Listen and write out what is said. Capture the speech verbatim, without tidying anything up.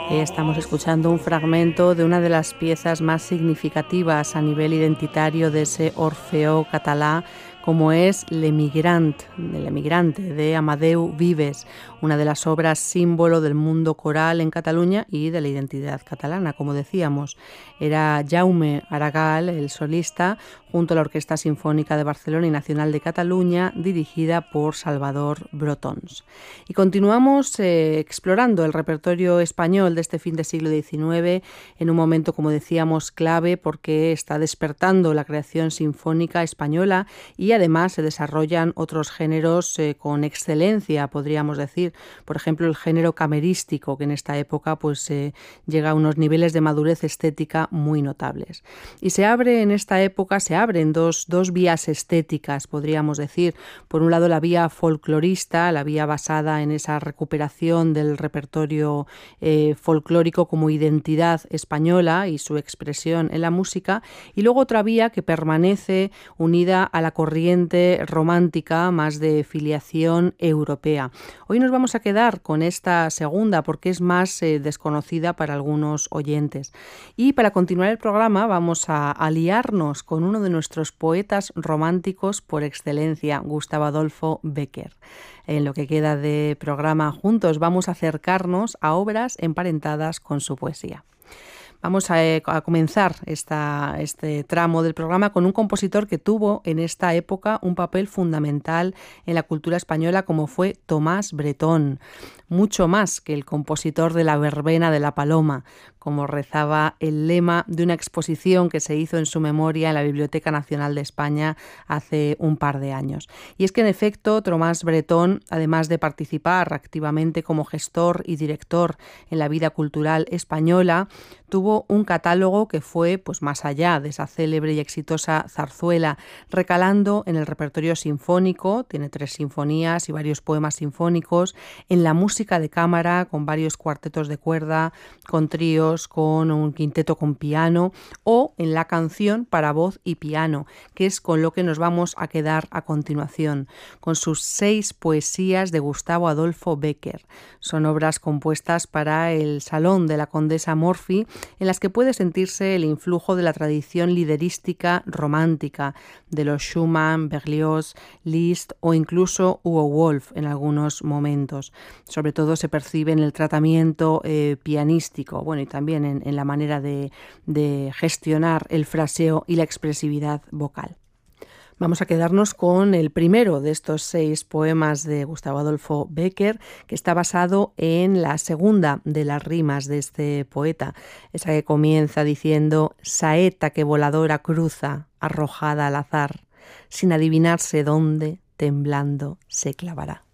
Estamos escuchando un fragmento de una de las piezas más significativas a nivel identitario de ese Orfeó catalá, como es L'Emigrant, El emigrante, de Amadeu Vives, una de las obras símbolo del mundo coral en Cataluña y de la identidad catalana, como decíamos. Era Jaume Aragal, el solista, junto a la Orquesta Sinfónica de Barcelona y Nacional de Cataluña, dirigida por Salvador Brotons. Y continuamos eh, explorando el repertorio español de este fin de siglo diecinueve, en un momento, como decíamos, clave, porque está despertando la creación sinfónica española y además se desarrollan otros géneros eh, con excelencia, podríamos decir. Por ejemplo, el género camerístico, que en esta época pues, eh, llega a unos niveles de madurez estética muy notables. Y se abre en esta época, se abren dos, dos vías estéticas, podríamos decir. Por un lado, la vía folclorista, la vía basada en esa recuperación del repertorio eh, folclórico como identidad española y su expresión en la música. Y luego otra vía que permanece unida a la corriente romántica, más de filiación europea. Hoy nos vamos a quedar con esta segunda porque es más eh, desconocida para algunos oyentes. Y para continuar el programa vamos a aliarnos con uno de nuestros poetas románticos por excelencia, Gustavo Adolfo Bécquer. En lo que queda de programa juntos vamos a acercarnos a obras emparentadas con su poesía. Vamos a, a comenzar esta, este tramo del programa con un compositor que tuvo en esta época un papel fundamental en la cultura española, como fue Tomás Bretón, mucho más que el compositor de la verbena de la Paloma, como rezaba el lema de una exposición que se hizo en su memoria en la Biblioteca Nacional de España hace un par de años. Y es que, en efecto, Tomás Bretón, además de participar activamente como gestor y director en la vida cultural española, tuvo un catálogo que fue pues, más allá de esa célebre y exitosa zarzuela, recalando en el repertorio sinfónico, tiene tres sinfonías y varios poemas sinfónicos, en la música de cámara, con varios cuartetos de cuerda, con tríos, con un quinteto con piano, o en la canción para voz y piano, que es con lo que nos vamos a quedar a continuación, con sus seis poesías de Gustavo Adolfo Bécquer. Son obras compuestas para el Salón de la Condesa Morphy, en las que puede sentirse el influjo de la tradición liderística romántica de los Schumann, Berlioz, Liszt o incluso Hugo Wolf en algunos momentos. Sobre todo se percibe en el tratamiento eh, pianístico, bueno, y también en, en la manera de, de gestionar el fraseo y la expresividad vocal. Vamos a quedarnos con el primero de estos seis poemas de Gustavo Adolfo Bécquer, que está basado en la segunda de las rimas de este poeta, esa que comienza diciendo: saeta que voladora cruza, arrojada al azar, sin adivinarse dónde, temblando se clavará.